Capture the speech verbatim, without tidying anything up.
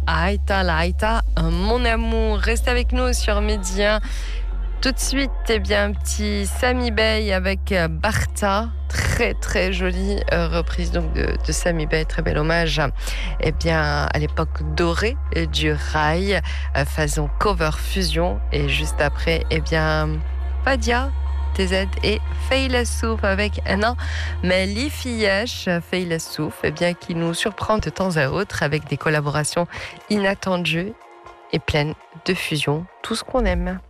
Aïta Laïta, mon amour. Reste avec nous sur Média. Tout de suite, eh bien, un petit Sami Bey avec Bartha. Très très jolie euh, reprise donc de, de Sami Bey, très bel hommage eh bien, à l'époque dorée du rail, euh, façon cover fusion. Et juste après, eh bien, Fadia, T Z et Feila Souf avec un an. Mais l'Ifiyesh, Feila Souf, eh bien, qui nous surprend de temps à autre avec des collaborations inattendues et pleines de fusion. Tout ce qu'on aime.